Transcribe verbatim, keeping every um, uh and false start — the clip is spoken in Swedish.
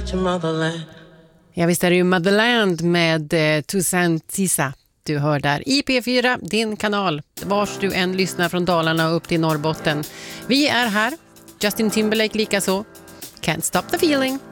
to motherland. Ja, visst är det ju Motherland med eh, Toussaint Tissa. Du hör där i P fyra, din kanal, vars du än lyssnar från Dalarna och upp till Norrbotten. Vi är här, Justin Timberlake likaså. Can't stop the feeling.